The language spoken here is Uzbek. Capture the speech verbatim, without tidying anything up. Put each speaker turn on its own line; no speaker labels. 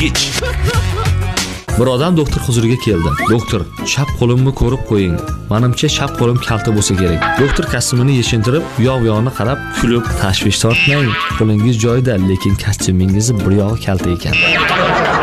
Bir odam doktor huzuriga keldi. Doktor, chap qo'limni ko'rib qo'ying. Menimcha chap qo'lim kalta bo'lsa kerak. Doktor kostyumini yechintirib, u yoq-yoqni qarab, kulib, tashvish tortmang. Qo'lingiz joyida, lekin kostyumingiz bir yog'i kalta ekan.